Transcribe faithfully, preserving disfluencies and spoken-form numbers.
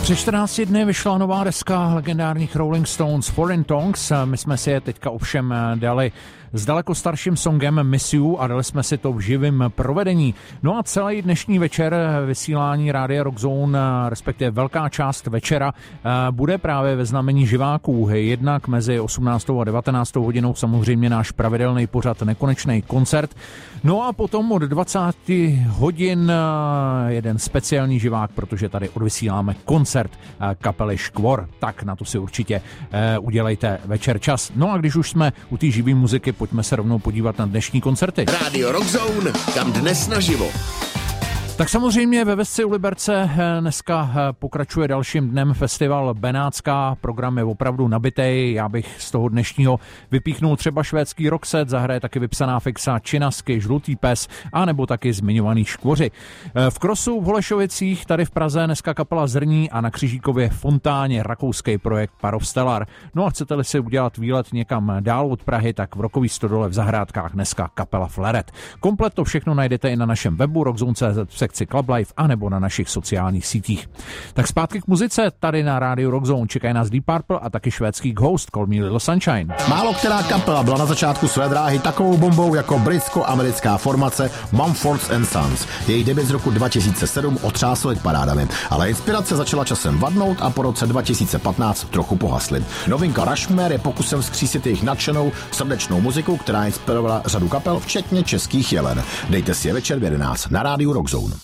Před čtrnácti dny vyšla nová deska legendárních Rolling Stones Foreign Tongues. My jsme si je teďka ovšem dali s daleko starším songem Miss You a dali jsme si to v živém provedení. No a celý dnešní večer vysílání Rádia Rock Zone, respektive velká část večera, bude právě ve znamení živáků. Jednak mezi osmnáctou a devatenáctou hodinou samozřejmě náš pravidelný pořad Nekonečný koncert. No a potom od dvaceti hodin jeden speciální živák, protože tady odvysíláme koncert kapely Škvor. Tak na to si určitě udělejte večer čas. No a když už jsme u té živé muziky, pojďme se rovnou podívat na dnešní koncerty. Rádio Rock Zone, kam dnes naživo. Tak samozřejmě ve Vesci u Liberce dneska pokračuje dalším dnem festival Benátská. Program je opravdu nabitej. Já bych z toho dnešního vypíchnul třeba švédský Roxette, zahraje taky Vypsaná fixa, Činasky, Žlutý pes a nebo taky zmiňovaný Škvoři. V Krosu v Holešovicích, tady v Praze dneska kapela Zrní a na Křižíkově Fontáně rakouský projekt Parov Stellar. No a chcete-li si udělat výlet někam dál od Prahy, tak v Rokový stodole v Zahrádkách dneska kapela Fleret. Komplet to všechno najdete i na našem webu rockzone tečka cé zet, sekci Club Life a nebo na našich sociálních sítích. Tak zpátky k muzice, tady na rádiu Rock Zone čekají nás Deep Purple a taky švédský Ghost, Call Me Little Sunshine. Málo která kapela byla na začátku své dráhy takovou bombou jako britsko-americká formace Mumford and Sons. Její debut z roku dva tisíce sedm otřásl parádami, ale inspirace začala časem vadnout a po roce dva tisíce patnáct trochu pohasly. Novinka Rushmore je pokusem vzkřísit jejich nadšenou, srdečnou muziku, která inspirovala řadu kapel, včetně českých Jelen. Dejte si je večer v jedenáct na rádiu Rock Zone.